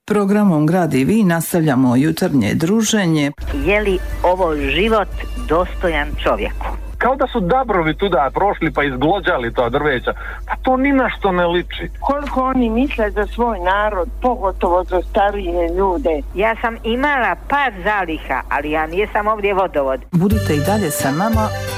Programom Grad i vi nastavljamo jutarnje druženje. Je li ovo život dostojan čovjeku? Kao da su dabrovi tuda prošli pa izglođali to drveća. Pa to ni na što ne liči. Koliko oni misle za svoj narod, pogotovo za starije ljude. Ja sam imala par zaliha, ali ja nisam ovdje vodovod. Budite i dalje sa nama